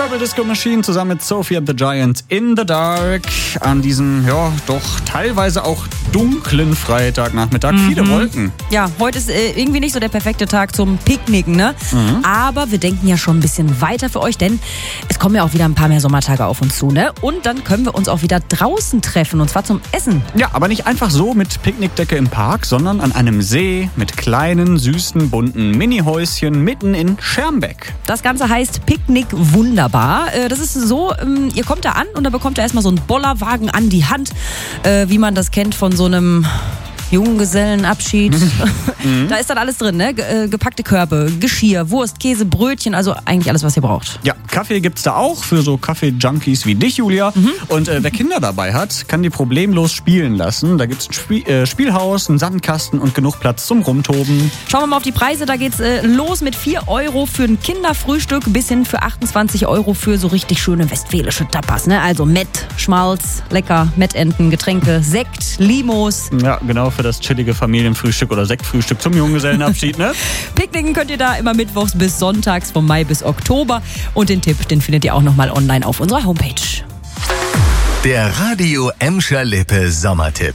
Purple Disco Machine zusammen mit Sophie and the Giant in the Dark an diesem, ja, doch teilweise auch dunklen Freitagnachmittag. Viele Wolken. Ja, heute ist irgendwie nicht so der perfekte Tag zum Picknicken, ne? Aber wir denken ja schon ein bisschen weiter für euch, denn es kommen ja auch wieder ein paar mehr Sommertage auf uns zu, ne? Und dann können wir uns auch wieder draußen treffen, und zwar zum Essen. Ja, aber nicht einfach so mit Picknickdecke im Park, sondern an einem See mit kleinen, süßen, bunten Mini-Häuschen mitten in Schermbeck. Das Ganze heißt Picknick Wunderbar. Das ist so, ihr kommt da an und dann bekommt ihr erstmal so einen Bollerwagen an die Hand, wie man das kennt von so einem Junggesellenabschied. Da ist dann alles drin, ne? Gepackte Körbe, Geschirr, Wurst, Käse, Brötchen, also eigentlich alles, was ihr braucht. Ja, Kaffee gibt's da auch für so Kaffee-Junkies wie dich, Julia. Und wer Kinder dabei hat, kann die problemlos spielen lassen. Da gibt's ein Spielhaus, einen Sandkasten und genug Platz zum Rumtoben. Schauen wir mal auf die Preise. Da geht's los mit 4 Euro für ein Kinderfrühstück bis hin für 28 Euro für so richtig schöne westfälische Tapas, ne? Also Mett, Schmalz, lecker, Mettenten, Getränke, Sekt, Limos. Ja, genau, für das chillige Familienfrühstück oder Sektfrühstück zum Junggesellenabschied, ne? Picknicken könnt ihr da immer mittwochs bis sonntags von Mai bis Oktober. Und den Tipp, den findet ihr auch nochmal online auf unserer Homepage. Der Radio Emscher Lippe Sommertipp.